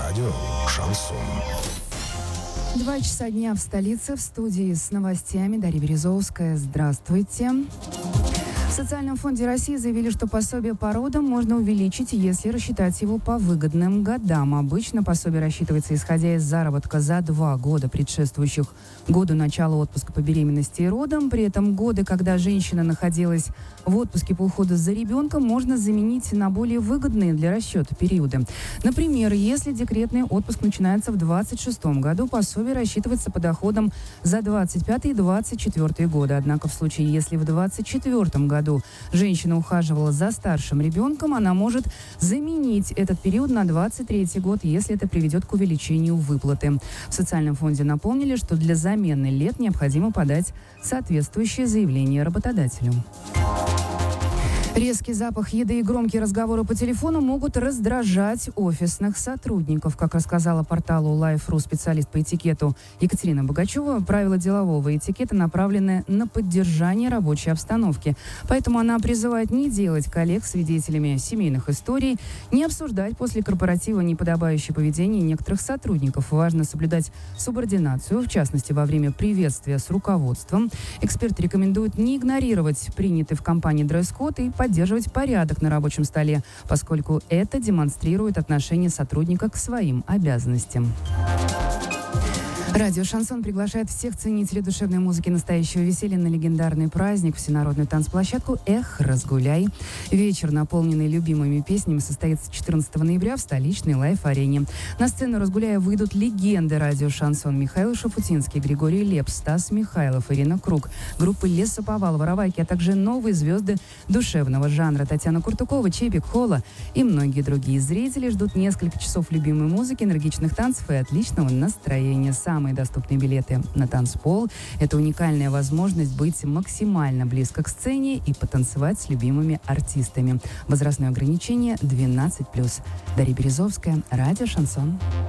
Радио «Шансон». 2 часа дня в столице. В студии с новостями Дарья Березовская. Здравствуйте. В Социальном фонде России заявили, что пособие по родам можно увеличить, если рассчитать его по выгодным годам. Обычно пособие рассчитывается, исходя из заработка за 2 года, предшествующих году начала отпуска по беременности и родам. При этом годы, когда женщина находилась в отпуске по уходу за ребенком, можно заменить на более выгодные для расчета периоды. Например, если декретный отпуск начинается в 2026 году, пособие рассчитывается по доходам за 2025 и 2024 годы. Однако в случае, если в 2024 году женщина ухаживала за старшим ребенком, она может заменить этот период на 2023 год, если это приведет к увеличению выплаты. В Социальном фонде напомнили, что для замены лет необходимо подать соответствующее заявление работодателю. Резкий запах еды и громкие разговоры по телефону могут раздражать офисных сотрудников. Как рассказала порталу Life.ru специалист по этикету Екатерина Богачева, правила делового этикета направлены на поддержание рабочей обстановки. Поэтому она призывает не делать коллег свидетелями семейных историй, не обсуждать после корпоратива неподобающее поведение некоторых сотрудников. Важно соблюдать субординацию, в частности, во время приветствия с руководством. Эксперты рекомендуют не игнорировать принятый в компании дресс-код и поддерживать порядок на рабочем столе, поскольку это демонстрирует отношение сотрудника к своим обязанностям. Радио «Шансон» приглашает всех ценителей душевной музыки настоящего веселья на легендарный праздник, всенародную танцплощадку «Эх, разгуляй». Вечер, наполненный любимыми песнями, состоится 14 ноября в столичной Лайф-арене. На сцену «Разгуляя» выйдут легенды радио «Шансон» Михаил Шафутинский, Григорий Лепс, Стас Михайлов, Ирина Круг, группы Лесоповал, Воровайки, а также новые звезды душевного жанра Татьяна Куртукова, Чебик, Холла и многие другие. Зрители ждут несколько часов любимой музыки, энергичных танцев и отличного настроения. Самые доступные билеты на танцпол – это уникальная возможность быть максимально близко к сцене и потанцевать с любимыми артистами. Возрастное ограничение 12+. Дарья Березовская, радио «Шансон».